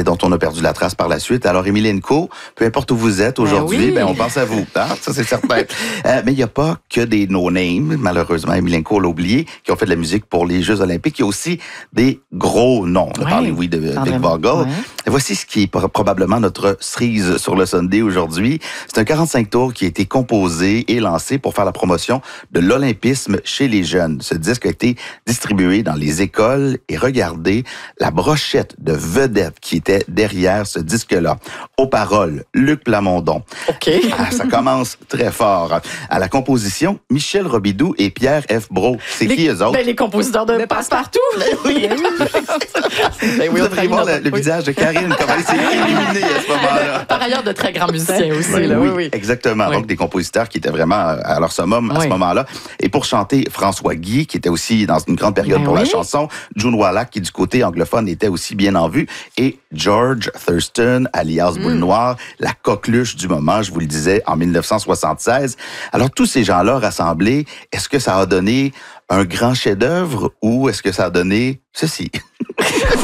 mais dont on a perdu la trace par la suite. Alors, Émilie Co, peu importe où vous êtes aujourd'hui, on pense à vous. Hein? Ça, c'est certain. Mais il n'y a pas que des no-names, malheureusement, Émilie Co l'a oublié, qui ont fait de la musique pour les Jeux olympiques. Il y a aussi des gros noms. On a parlé, oui, de Vic Vogel. Et voici ce qui est probablement notre cerise sur le Sunday aujourd'hui. C'est un 45 tours qui a été composé et lancé pour faire la promotion de l'olympisme chez les jeunes. Ce disque a été distribué dans les écoles et regardez la brochette de vedettes qui était derrière ce disque-là. Aux paroles, Luc Plamondon. OK. Ça commence très fort. À la composition, Michel Robidoux et Pierre F. Brault. C'est qui eux autres? Les compositeurs de Passe-Partout. Oui. Vous devriez voir le visage de Karine, comment il s'est illuminé à ce moment-là. Par ailleurs, de très grands musiciens aussi. Oui, exactement. Donc, des compositeurs qui étaient vraiment à leur summum à ce moment-là. Et pour chanter, François Guy, qui était aussi dans une grande période pour la chanson, June Wallach, qui du côté anglophone était aussi bien en vue, et George Thurston, alias Boule Noire, la coqueluche du moment, je vous le disais, en 1976. Alors, tous ces gens-là rassemblés, est-ce que ça a donné un grand chef-d'œuvre ou est-ce que ça a donné ceci?